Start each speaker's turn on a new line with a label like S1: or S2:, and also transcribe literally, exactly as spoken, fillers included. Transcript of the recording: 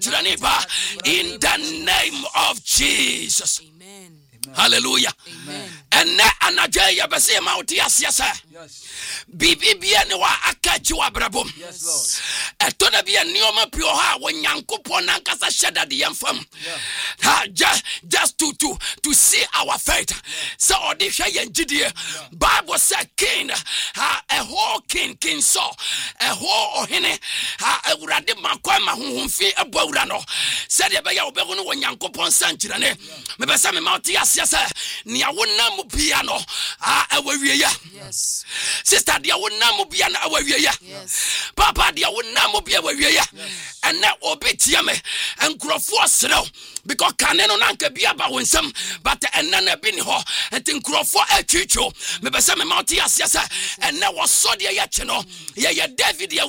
S1: in the name of Jesus.
S2: Amen.
S1: Hallelujah.
S2: Amen.
S1: And na anajaya bese mauti asiasa. Bibi bia ne wa akachi wa brabom.
S3: Yes, Lord.
S1: Etona bia nioma pio ha wanyankopon nankasa sheda de yemfam. Ha just just to to to see our faith. So odi hwe yenjidie. Bible say king ha a whole king king so a whole ohene ha awurade makwa ma honhomfi abawura no. Said ye be ya obegu no wanyankopon sanchira ne. Me be say me mauti asiasa nia wonam bia no ha awawie ya.
S2: Yes.
S1: Sister dia wonam bia na awawie ya.
S2: Yes.
S1: Papa dia wonam bia awawie ya. And na obetia me enkrofo srew because kaneno nanka bia ba wonsam but enana bi ni ho enti nkrofo atwitwo me be say me mount asiasa and na wo so dia ya che no ye ye David ya